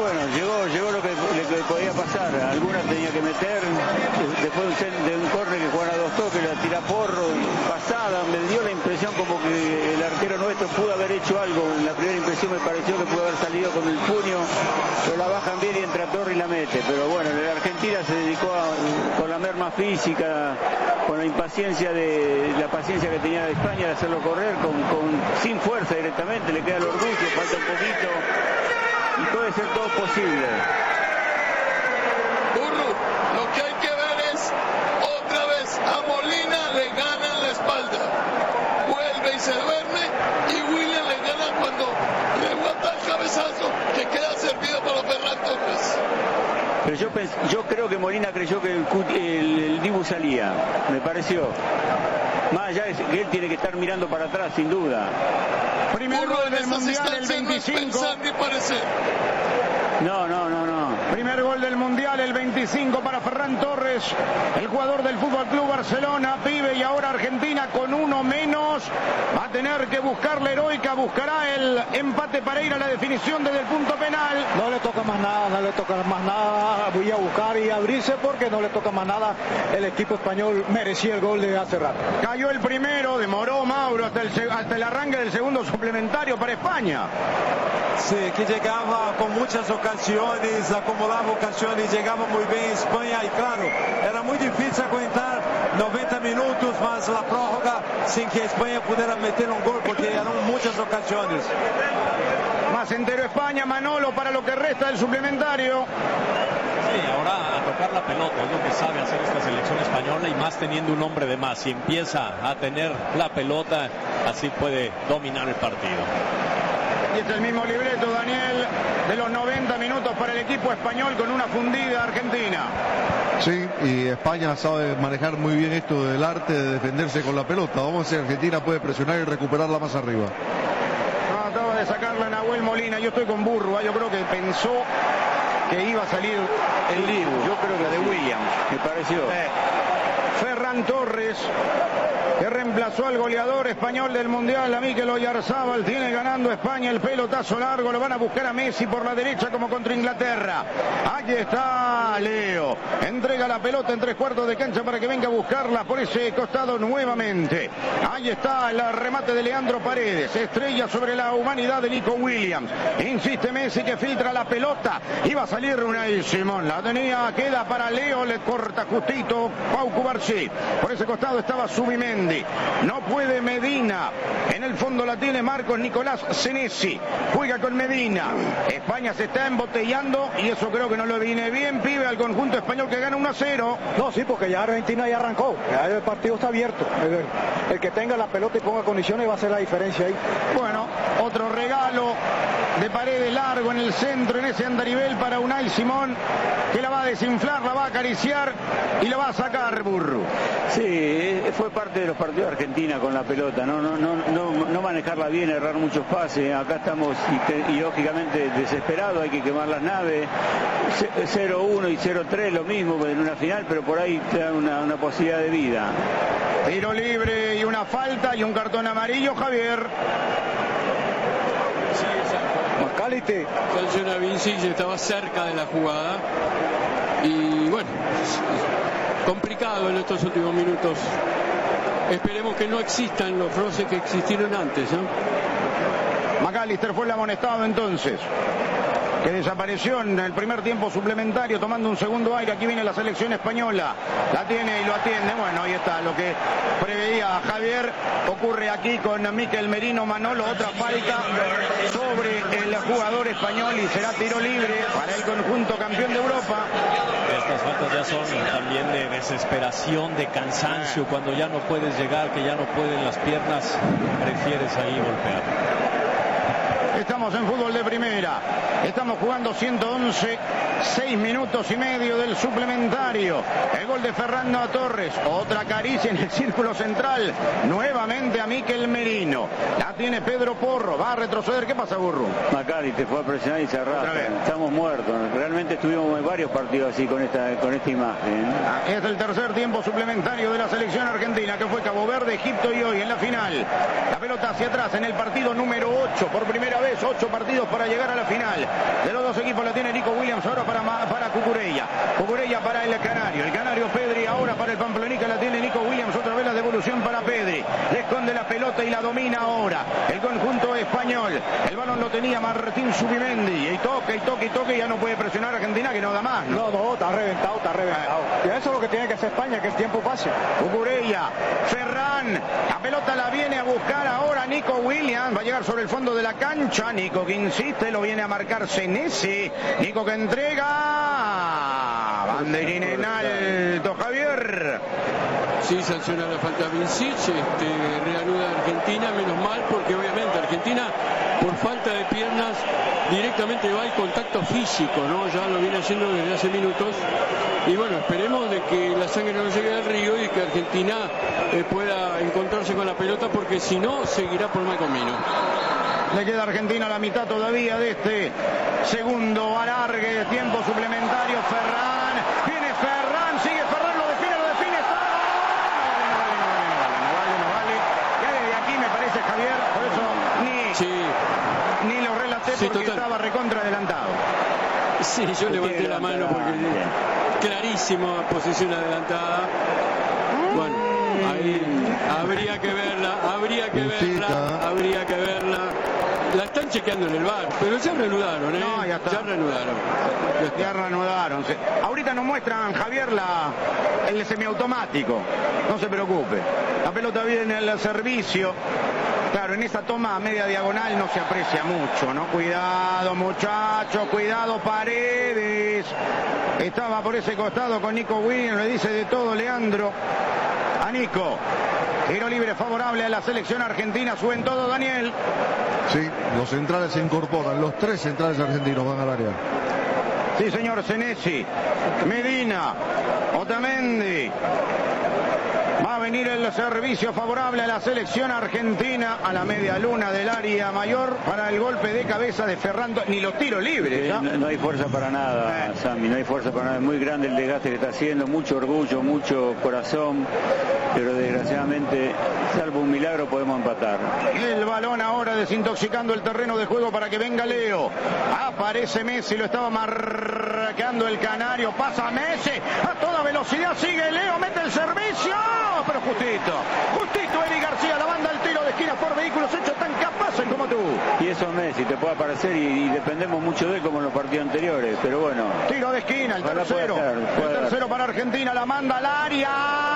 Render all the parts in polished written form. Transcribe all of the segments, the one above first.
Bueno, llegó lo que podía pasar. Alguna tenía que meter. Después de un córner que juegan a dos toques, la tira porro, pasada. Me dio la impresión como que el arquero nuestro pudo haber hecho algo. En la primera impresión me pareció que pudo haber salido con el puño, pero la bajan bien y entra Torres y la mete. Pero bueno, la Argentina se dedicó con la merma física, con la paciencia que tenía de España de hacerlo correr, sin fuerza directamente. Le queda el orgullo, falta un poquito. Y puede ser todo posible. Burru, lo que hay que ver es otra vez a Molina le gana la espalda, vuelve y se duerme, y William le gana cuando rebota el cabezazo que queda servido para Ferran Torres. Pero yo creo que Molina creyó que el Dibu salía, me pareció. Más allá de que él tiene que estar mirando para atrás, sin duda. Primer gol del Mundial, el 25. No. Primer gol del Mundial, el 25 para Ferran Torres, el jugador del Fútbol Club Barcelona, pibe, y ahora Argentina con uno menos. Va a tener que buscar la heroica, buscará el empate para ir a la definición desde el punto penal. No le toca más nada, voy a buscar y abrirse porque no le toca más nada. El equipo español merecía el gol de hace rato. Cayó el primero, demoró Mauro hasta el arranque del segundo suplementario para España. Sí, que llegaba con muchas ocasiones, acumulaba ocasiones, llegaba muy bien España y claro, era muy difícil aguantar 90 minutos más la prórroga sin que España pudiera meter un gol porque eran muchas ocasiones. Más entero España, Manolo para lo que resta del suplementario. Sí, ahora a tocar la pelota, es lo que sabe hacer esta selección española y más teniendo un hombre de más. Si empieza a tener la pelota, así puede dominar el partido. Y es el mismo libreto, Daniel, de los 90 minutos para el equipo español con una fundida argentina. Sí, y España sabe manejar muy bien esto del arte de defenderse con la pelota. Vamos a ver si Argentina puede presionar y recuperarla más arriba. Trataba de sacarla Nahuel Molina. Yo estoy con Burru, yo creo que pensó que iba a salir el Dibu. Yo creo que de Williams, me pareció. Ferran Torres, que reemplazó al goleador español del Mundial, a Mikel Oyarzábal. Tiene ganando España el pelotazo largo. Lo van a buscar a Messi por la derecha como contra Inglaterra. Aquí está Leo. Entrega la pelota en 3/4 de cancha para que venga a buscarla por ese costado nuevamente. Ahí está el remate de Leandro Paredes. Estrella sobre la humanidad de Nico Williams. Insiste Messi que filtra la pelota. Iba a salir Unai Simón. La tenía, queda para Leo. Le corta justito Pau Cubarsí. Por ese costado estaba Zubimendi. No puede Medina. En el fondo la tiene Marcos Nicolás Senesi. Juega con Medina. España se está embotellando y eso creo que no lo viene bien, pibe, al conjunto español que gana 1-0. No, sí, porque ya Argentina ya arrancó. Ya el partido está abierto. El que tenga la pelota y ponga condiciones va a hacer la diferencia ahí. Bueno, otro regalo de Paredes largo en el centro, en ese andarivel para Unai Simón, que la va a desinflar, la va a acariciar y la va a sacar, Burru. Sí, fue parte de los partidos de Argentina con la pelota, no manejarla bien, errar muchos pases. Acá estamos y lógicamente desesperados, hay que quemar las naves. 0-1 y 0-3 lo mismo en una final, pero por ahí te da una posibilidad de vida. Tiro libre y una falta y un cartón amarillo, Javier. Macalite. Sanciona Vinicius, estaba cerca de la jugada y bueno, complicado en estos últimos minutos. Esperemos que no existan los roces que existieron antes, ¿no? McAllister fue el amonestado entonces, que desapareció en el primer tiempo suplementario tomando un segundo aire. Aquí viene la selección española, la tiene y lo atiende. Bueno, ahí está lo que preveía Javier, ocurre aquí con Mikel Merino. Manolo, otra falta sobre el jugador español y será tiro libre para el conjunto campeón de Europa. Estas faltas ya son también de desesperación, de cansancio, cuando ya no puedes llegar, que ya no pueden las piernas, prefieres ahí golpear. Estamos en fútbol de primera. Estamos jugando 111, 6 minutos y medio del suplementario. El gol de Ferran Torres. Otra caricia en el círculo central. Nuevamente a Mikel Merino. La tiene Pedro Porro. Va a retroceder. ¿Qué pasa, Burru? Macallister fue a presionar y cerrar. Estamos muertos. Realmente estuvimos en varios partidos así con esta imagen. Es el tercer tiempo suplementario de la selección argentina, que fue Cabo Verde, Egipto y hoy en la final. La pelota hacia atrás en el partido número 8. Por primera vez 3, 8 partidos para llegar a la final. De los dos equipos la tiene Nico Williams, ahora para Cucurella. Cucurella para el Canario. El Canario Pedri, ahora para el Pamplonica la tiene Nico Williams, otra vez la devolución para Pedri. Le esconde la pelota y la domina ahora el conjunto español. El balón lo tenía Martín Zubimendi. Y toca, y ya no puede presionar a Argentina, que no da más, ¿no? No, está reventado. Y eso es lo que tiene que hacer España, que el tiempo pase. Cucurella, Ferran, la pelota la viene a buscar ahora Nico Williams, va a llegar sobre el fondo de la cancha. Nico que insiste, lo viene a marcar Senesi. Nico que entrega. Banderín en alto, Javier. Sí, sanciona la falta Vincic, reanuda Argentina, menos mal, porque obviamente Argentina, por falta de piernas, directamente va al contacto físico, ¿no? Ya lo viene haciendo desde hace minutos. Y bueno, esperemos de que la sangre no llegue al río y que Argentina pueda encontrarse con la pelota, porque si no, seguirá por mal camino. Le queda a Argentina la mitad todavía de este segundo alargue de tiempo suplementario. Ferran, viene Ferran, sigue Ferran, lo define, está. No vale. Ya desde aquí me parece, Javier, por eso ni lo relaté, porque estaba recontra adelantado. Sí, yo levanté la mano porque clarísima posición adelantada. Bueno, ahí habría que verla. La están chequeando en el VAR, pero ya reanudaron, ¿eh? No, ya está. Ya reanudaron. Sí. Ahorita nos muestran, Javier, el semiautomático. No se preocupe. La pelota viene al servicio. Claro, en esa toma a media diagonal no se aprecia mucho, ¿no? Cuidado, muchachos, cuidado, Paredes. Estaba por ese costado con Nico Williams, le dice de todo Leandro a Nico. Tiro libre favorable a la selección argentina, suben todo, Daniel. Sí, los centrales se incorporan, los 3 centrales argentinos van al área. Sí, señor, Senesi, Medina, Otamendi. Va a venir el servicio favorable a la selección argentina a la media luna del área mayor para el golpe de cabeza de Ferran. Ni los tiros libres, ¿no? No hay fuerza para nada, Sammy, no hay fuerza para nada. Es muy grande el desgaste que está haciendo, mucho orgullo, mucho corazón, pero desgraciadamente, salvo un milagro, podemos empatar. El balón ahora desintoxicando el terreno de juego para que venga Leo. Aparece Messi, lo estaba marcando el Canario, pasa Messi, a toda velocidad sigue Leo, mete el servicio. Pero justito Eli García, la banda al tiro de esquina por vehículos hechos tan capaces como tú. Y eso Messi te puede aparecer y dependemos mucho de él como en los partidos anteriores, pero bueno. Tiro de esquina, el tercero. El tercero para Argentina, la manda al área.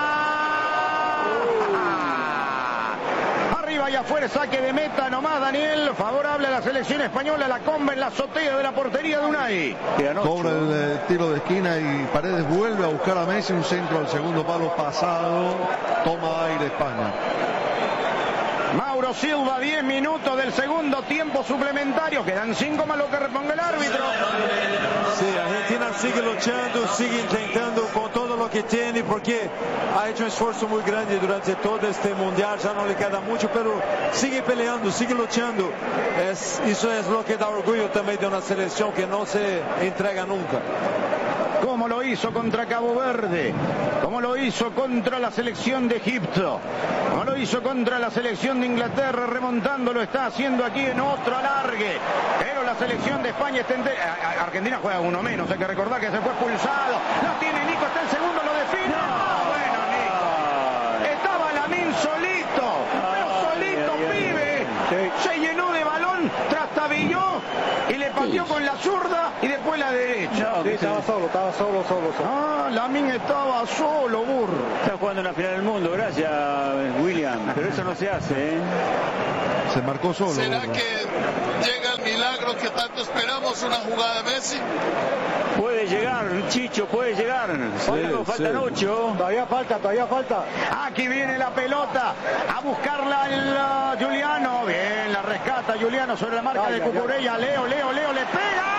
Arriba y afuera, saque de meta nomás, Daniel, favorable a la selección española, la comba en la azotea de la portería de Unai. Cobra el tiro de esquina y Paredes vuelve a buscar a Messi, un centro al segundo palo pasado, toma aire España. Mauro Silva, 10 minutos del segundo tiempo suplementario, quedan 5 más lo que reponga el árbitro. Sí, Argentina sigue luchando, sigue intentando con todo lo que tiene, porque ha hecho un esfuerzo muy grande durante todo este mundial, ya no le queda mucho, pero sigue peleando, sigue luchando. Eso es lo que da orgullo también de una selección que no se entrega nunca. Como lo hizo contra Cabo Verde, como lo hizo contra la selección de Egipto, como lo hizo contra la selección de Inglaterra, remontando, lo está haciendo aquí en otro alargue. Pero la selección de España está entera. Argentina juega uno menos, hay que recordar que se fue expulsado. Lo tiene Nico, está el segundo, lo define. Bueno, Nico. Estaba Lamine solito, pibe. Se llenó de balón, trastabilló y le pateó con la zurda y después la derecha. Sí, estaba solo. Lamine estaba solo, burro. Está jugando una final del mundo, gracias, William. Pero eso no se hace, ¿eh? Se marcó solo. ¿Será que llega el milagro que tanto esperamos, una jugada de Messi? Puede llegar, Chicho, puede llegar. Faltan 8. Todavía falta. Aquí viene la pelota a buscarla el Giuliano. Bien, la rescata Giuliano sobre la marca de Cucurella. Leo le pega.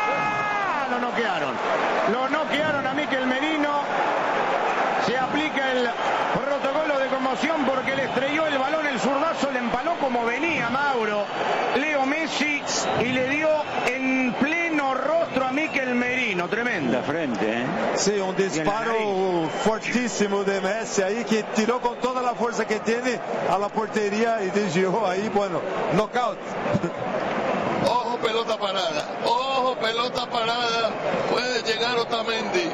Lo noquearon a Mikel Merino. Se aplica el protocolo de conmoción porque le estrelló el balón, el zurdazo le empaló como venía Mauro Leo Messi y le dio en pleno rostro a Mikel Merino. Tremenda frente, ¿eh? Sí, un disparo fortísimo de Messi ahí, que tiró con toda la fuerza que tiene a la portería y desvió ahí, bueno, knockout. pelota parada. Ojo, pelota parada. Puede llegar Otamendi.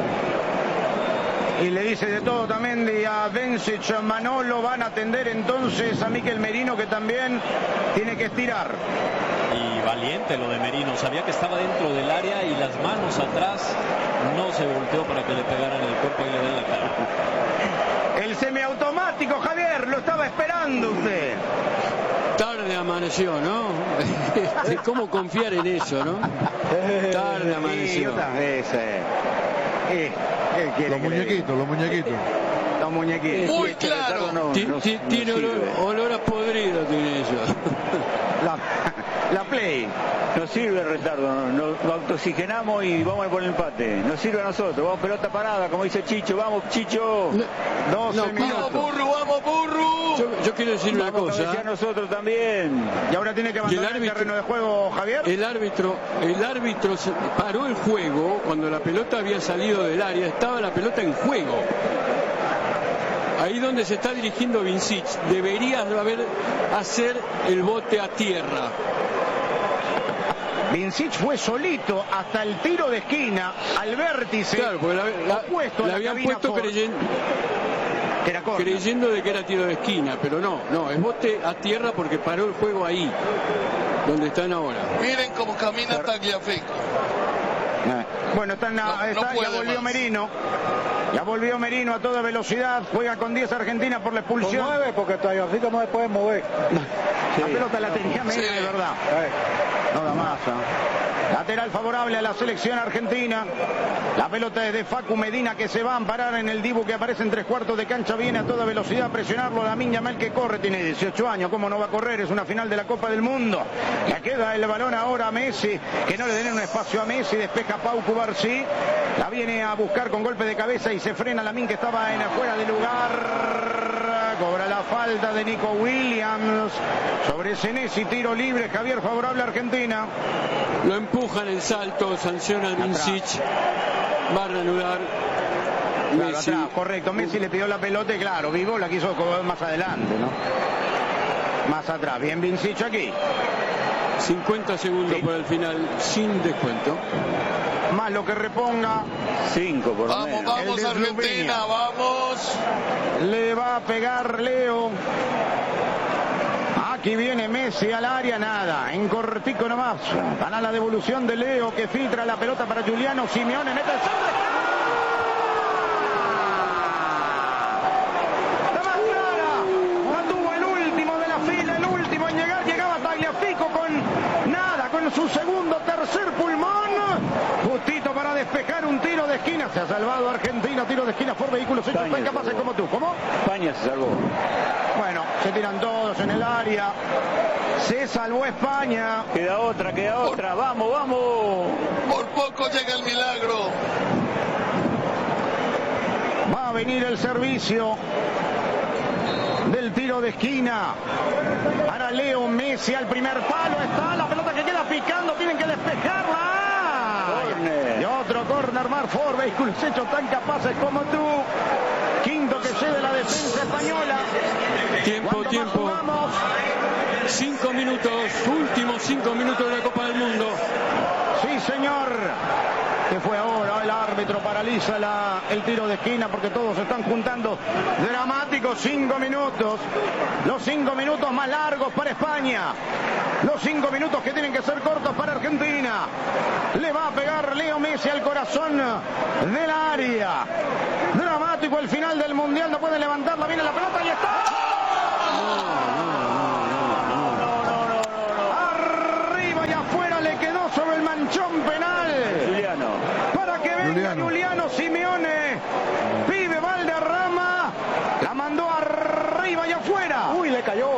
Y le dice de todo Otamendi a Bencic, Manolo. Van a atender entonces a Mikel Merino, que también tiene que estirar. Y valiente lo de Merino, sabía que estaba dentro del área y las manos atrás, no se volteó para que le pegaran el cuerpo y le den la cara. El semiautomático, Javier, lo estaba esperando usted. Tarde amaneció, ¿no? ¿Cómo confiar en eso, no? Tarde amaneció. Los muñequitos. Los muñequitos. Muy claro. Tiene olor a podrido, tiene eso. La Play. Nos sirve el retardo, nos autooxigenamos y vamos por el empate. Nos sirve a nosotros, vamos pelota parada, como dice Chicho. Vamos, Chicho. 12 minutos. Vamos, burro. Yo quiero decir una cosa. Vamos a nosotros también. Y ahora tiene que abandonar el terreno de juego, Javier. El árbitro paró el juego cuando la pelota había salido del área. Estaba la pelota en juego. Ahí donde se está dirigiendo Vincic, debería hacer el bote a tierra. Vincic fue solito hasta el tiro de esquina, al vértice. Claro, porque la habían puesto creyendo de que era tiro de esquina, pero no, es bote a tierra porque paró el juego ahí, donde están ahora. Miren cómo camina Tagliafico. Bueno, ya volvió Merino. Ya volvió Merino a toda velocidad. Juega con 10 Argentina por la expulsión. Con 9 porque Tagliafico no se puede mover. La pelota la tenía media, de verdad. No da más. Lateral favorable a la selección argentina. La pelota es de Facu Medina, que se va a amparar en el Dibu, que aparece en 3/4 de cancha. Viene a toda velocidad a presionarlo. Lamine Yamal, que corre, tiene 18 años. ¿Cómo no va a correr? Es una final de la Copa del Mundo. Le queda el balón ahora a Messi, que no le den un espacio a Messi. Despeja Pau Cubarsí. La viene a buscar con golpe de cabeza y se frena Lamine, que estaba en afuera de lugar. Cobra la falta de Nico Williams sobre Senesi. Tiro libre, Javier, favorable a Argentina. Lo empujan el salto, sanciona al Vincic. Va a reanudar. Claro, Messi. atrás, correcto. Messi le pidió la pelota y claro, Vivo la quiso cobrar más adelante, ¿no? Más atrás. Bien Vincic aquí. 50 segundos para el final, sin descuento. Más lo que reponga. 5 por lo menos. Vamos Argentina, vamos. Le va a pegar Leo. Aquí viene Messi al área, nada, en cortico nomás. Gana la devolución de Leo, que filtra la pelota para Giuliano Simeone. Mete el centro. La más clara. La tuvo el último de la fila, el último en llegar. Llegaba Tagliafico con su tercer pulmón. Justito para despejar un tiro de esquina. Se ha salvado Argentina, tiro de esquina por vehículos hechos tan capaces como tú. ¿Cómo? España se salvó. Bueno, se tiran todos en el área. Se salvó España. Queda otra. Vamos. Por poco llega el milagro. Va a venir el servicio del tiro de esquina para Leo Messi al primer palo. Está la pelota que queda picando. Tienen que despejarla. Y otro córner más por vehículos hechos tan capaces como tú. Quinto que cede la defensa española. Tiempo. 5 minutos, últimos 5 minutos de la Copa del Mundo. Sí, señor. Que fue ahora, el árbitro paraliza el tiro de esquina porque todos se están juntando. Dramáticos 5 minutos. Los 5 minutos más largos para España. Los 5 minutos que tienen que ser cortos para Argentina. Le va a pegar Leo Messi al corazón del área. Dramático el final del Mundial. No puede levantarla. Viene la pelota y está. Arriba y afuera le quedó sobre el manchón penal. Giuliano. Para que venga Giuliano Simeone. Pibe Valderrama. La mandó arriba y afuera. Uy, le cayó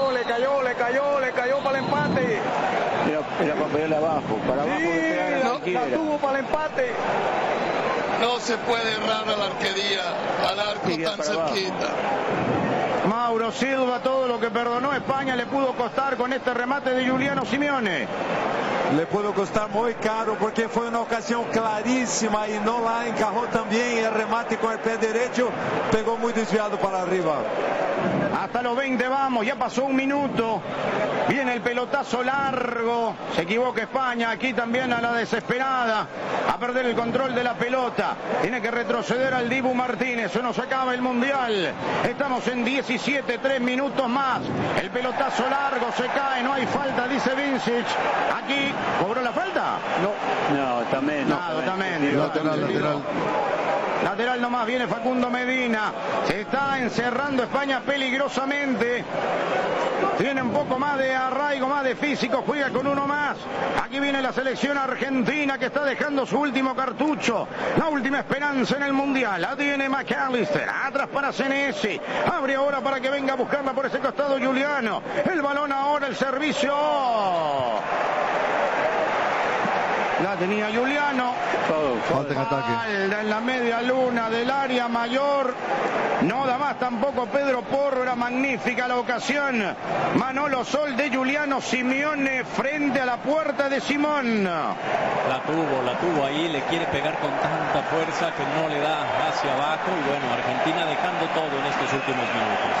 para el empate. Era para pegarle abajo. Para abajo. Sí, la tuvo para el empate. No se puede errar a la arquería, al arco tan cerquita. Mauro Silva, todo lo que perdonó España le pudo costar con este remate de Giuliano Simeone. Le pudo costar muy caro porque fue una ocasión clarísima y no la encajó también. Y el remate con el pie derecho pegó muy desviado para arriba. Hasta los 20 vamos, ya pasó un minuto. Viene el pelotazo largo. Se equivoca España. Aquí también a la desesperada. A perder el control de la pelota. Tiene que retroceder al Dibu Martínez. Se nos acaba el Mundial. Estamos en 17, 3 minutos más. El pelotazo largo se cae. No hay falta, dice Vincic. Aquí, ¿cobró la falta? No, también. Lateral. Lateral nomás, viene Facundo Medina. Se está encerrando España peligrosamente. Tiene un poco más de arraigo, más de físico. Juega con uno más. Aquí viene la selección argentina que está dejando su último cartucho. La última esperanza en el Mundial. La tiene McAllister. Atrás para Senesi. Abre ahora para que venga a buscarla por ese costado Giuliano. El balón ahora, el servicio. La tenía Giuliano. Falta en ataque. Falta en la media luna del área mayor. No da más tampoco Pedro Porro. Era magnífica la ocasión. Manolo Sol de Giuliano. Simeone frente a la puerta de Simón. La tuvo ahí. Le quiere pegar con tanta fuerza que no le da hacia abajo. Y bueno, Argentina dejando todo en estos últimos minutos.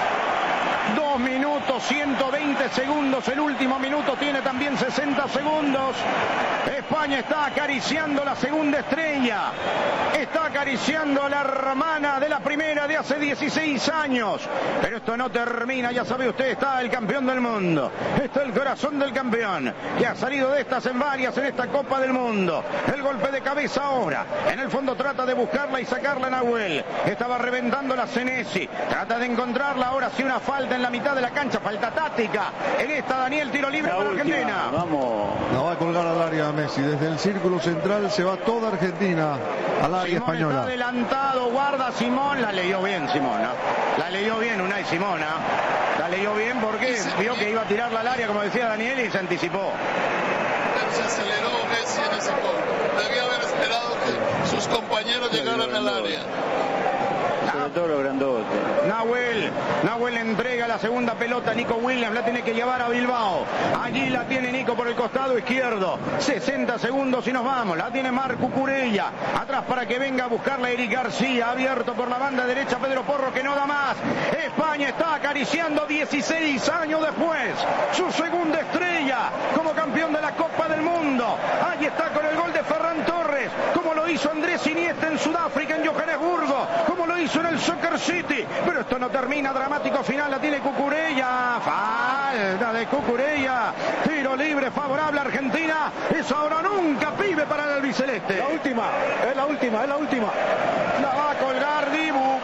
2 minutos, 120 segundos. El último minuto tiene también 60 segundos. España está acariciando la segunda estrella. Está acariciando a la hermana de la primera de hace 16 años. Pero esto no termina, ya sabe usted, está el campeón del mundo. Está el corazón del campeón, que ha salido de estas en varias en esta Copa del Mundo. El golpe de cabeza ahora. En el fondo trata de buscarla y sacarla a Nahuel. Estaba reventando la Senesi. Trata de encontrarla. Ahora sí una falta en la mitad de la cancha. Falta táctica. En esta Daniel, tiro libre para Argentina. Vamos. La va a colgar al área Messi. Desde el círculo central se va toda Argentina al área Simón española. Está adelantado, guarda Simón. La leyó bien Simón, ¿no? La leyó bien Unai Simón, ¿no? La leyó bien porque vio que iba a tirarla al área, como decía Daniel, y se anticipó. Se aceleró Messi en ese gol. Debía haber esperado que sus compañeros llegaran al área. Sobre todo los grandotes. Nahuel entrega la segunda pelota. Nico Williams la tiene que llevar a Bilbao. Allí la tiene Nico por el costado izquierdo. 60 segundos y nos vamos. La tiene Marco Curella. Atrás para que venga a buscarla Eric García. Abierto por la banda derecha Pedro Porro, que no da más. España está acariciando 16 años después su segunda estrella como campeón de la Copa del Mundo. Allí está con el gol de Ferran Torres, como lo hizo Andrés Iniesta en Sudáfrica, en Johannesburgo, como lo hizo en el Soccer City. Pero esto no termina. Dramático final. La tiene Cucurella. Falta de Cucurella. Tiro libre favorable a Argentina. Es ahora nunca, pibe, para el albiceleste. La última. La va a colgar Dibu.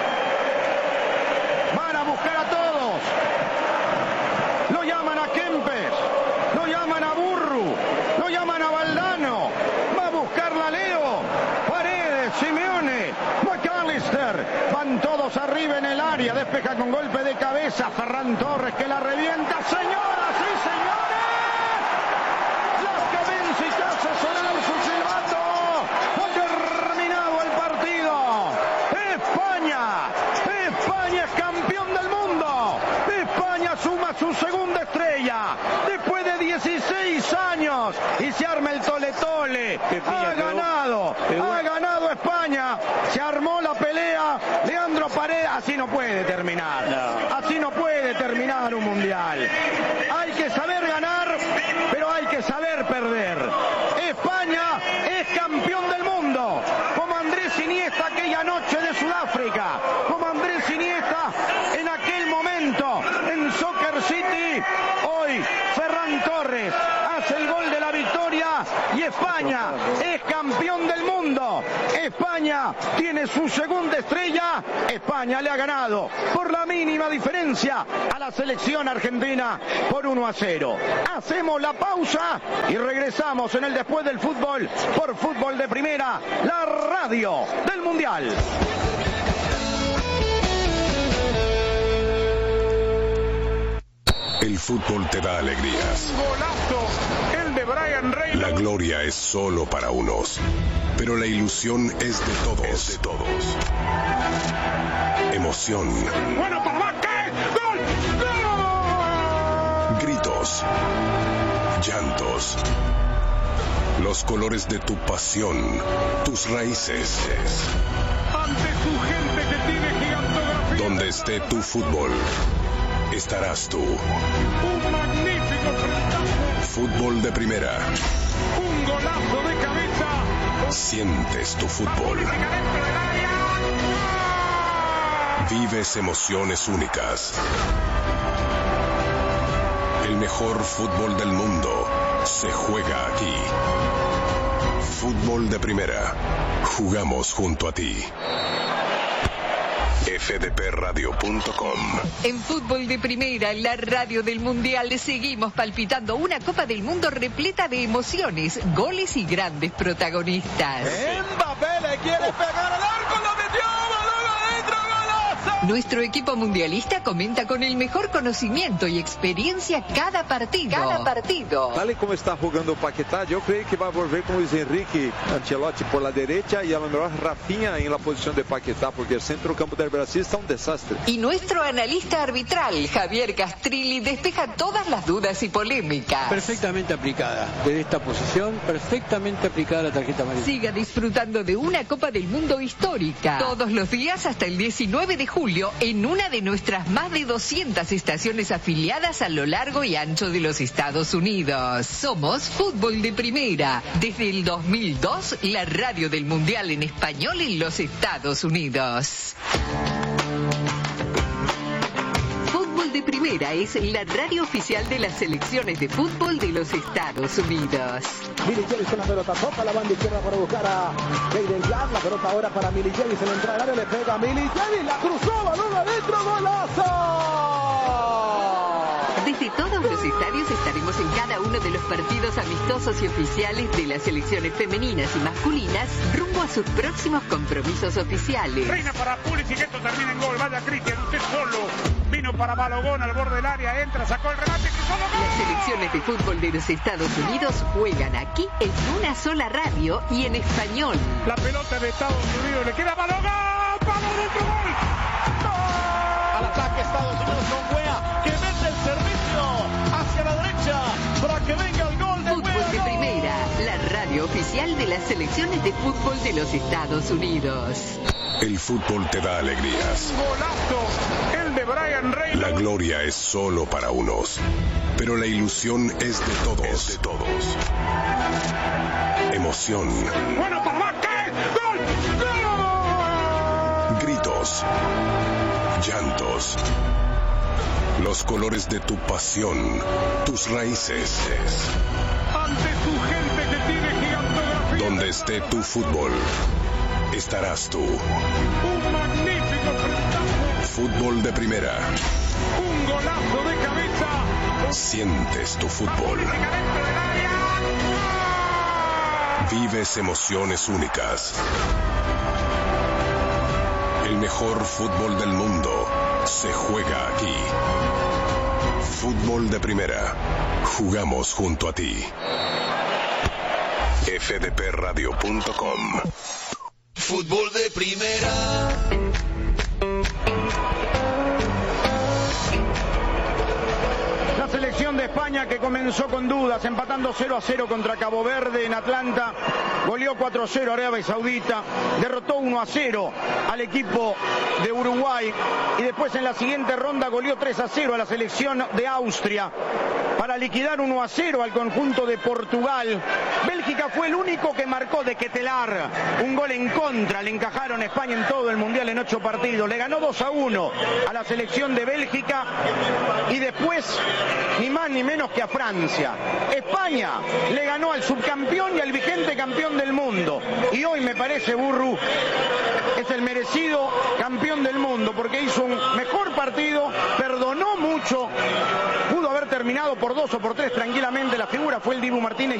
Van a buscar a todos. Lo llaman a Kempes. Lo llaman a Burru. Lo llaman a Valdano. Va a buscarla Leo. Paredes, Simeone, McAllister. Van todos arriba en el área. Despeja con golpe de cabeza Ferran Torres, que la revienta. Señoras y señores, las que vence y hace sonar su silbato. Ha terminado el partido. España es campeón del mundo. España suma su segunda estrella después de 16 años y se arma el tole-tole. Ha ganado España. Se armó la pelea. Leandro Paredes. Así no puede terminar. Así no puede terminar un mundial. Hay que saber ganar, pero hay que saber perder. España es campeón del mundo, como Andrés Iniesta aquella noche de Sudáfrica, como Andrés Iniesta en aquel momento en Soccer City. Hoy Ferran Torres hace el gol de la victoria y España es campeón del mundo. España tiene su segunda estrella. España le ha ganado por la mínima diferencia a la selección argentina por 1-0. Hacemos la pausa y regresamos en el Después del Fútbol por Fútbol de Primera, la radio del Mundial. El fútbol te da alegrías. Golazo, el de Brian Reynolds. La gloria es solo para unos, pero la ilusión es de todos. Emoción. Bueno, papá, ¿qué? ¡Gol! ¡Gol! Gritos. Llantos. Los colores de tu pasión, tus raíces. Ante su gente que tiene gigantografía. Donde esté tu fútbol, estarás tú. Un magnífico Fútbol de primera. Un golazo de cabeza. Sientes tu fútbol. Vives emociones únicas. El mejor fútbol del mundo se juega aquí. Fútbol de primera. Jugamos junto a ti. fdpradio.com. En Fútbol de Primera, la radio del Mundial, seguimos palpitando una Copa del Mundo repleta de emociones, goles y grandes protagonistas. Mbappé le quiere pegar al arco, lo metió, balón adentro, golazo. Nuestro equipo mundialista comenta con el mejor conocimiento y experiencia cada partido. Tal y como está jugando Paquetá, yo creo que va a volver con Luis Enrique Ancelotti por la derecha y a lo mejor Rafinha en la posición de Paquetá, porque el centro campo del Brasil está un desastre. Y nuestro analista arbitral, Javier Castrilli, despeja todas las dudas y polémicas. Perfectamente aplicada. Desde esta posición, perfectamente aplicada la tarjeta amarilla. Siga disfrutando de una Copa del Mundo histórica. Todos los días hasta el 19 de julio en una de nuestras más de 200 estaciones afiliadas a lo largo y ancho de los Estados Unidos. Somos Fútbol de Primera. Desde el 2002, la radio del Mundial en español en los Estados Unidos. Fútbol de Primera es la radio oficial de las selecciones de fútbol de los Estados Unidos. Milicevic con la pelota, toca la banda izquierda para buscar a Keylor Yard, la pelota ahora para Milicevic, en la entrada del área le pega a Milicevic, la cruzó, balón adentro, golazo. Desde todos los estadios estaremos en cada uno de los partidos amistosos y oficiales de las selecciones femeninas y masculinas rumbo a sus próximos compromisos oficiales. Reina para Pulisic, esto termina en gol. Vaya Cristian, usted solo. Vino para Balogón al borde del área, entra, sacó el remate, cruzó, ¡gol! Las selecciones de fútbol de los Estados Unidos juegan aquí en una sola radio y en español. La pelota de Estados Unidos le queda Balogón. ¡Vamos dentro, gol! ¡Gol! Al ataque Estados Unidos con Weah, que mete el servicio hacia la derecha para que venga el gol de Fútbol de Primera, la radio oficial de las selecciones de fútbol de los Estados Unidos. El fútbol te da alegrías. Golazo, el de Brian Reynolds. La gloria es solo para unos, pero la ilusión es de todos. Emoción. Bueno, papá, ¿qué? ¡Gol! ¡Gol! Gritos. Llantos. Los colores de tu pasión, tus raíces. Ante su gente que tiene gigantografía. Donde esté tu fútbol, estarás tú. Un magnífico frentazo. Fútbol de primera. Un golazo de cabeza. Sientes tu fútbol. Vives emociones únicas. El mejor fútbol del mundo se juega aquí. Fútbol de primera. Jugamos junto a ti. fdpradio.com. Fútbol de primera. La selección de España, que comenzó con dudas, empatando 0-0 contra Cabo Verde en Atlanta, goleó 4-0 a Arabia Saudita, derrotó 1-0 al equipo de Uruguay y después en la siguiente ronda goleó 3-0 a la selección de Austria para liquidar 1-0 al conjunto de Portugal. Bélgica fue el único que marcó de Ketelar, un gol en contra, le encajaron a España en todo el Mundial en 8 partidos, le ganó 2-1 a la selección de Bélgica y después ni más ni menos que a Francia. España le ganó al subcampeón y al vigente campeón del mundo y hoy me parece, Burru, es el merecido campeón del mundo porque hizo un mejor partido, perdonó mucho, pudo haber terminado por 2 o por 3 tranquilamente, la figura fue el Dibu Martínez.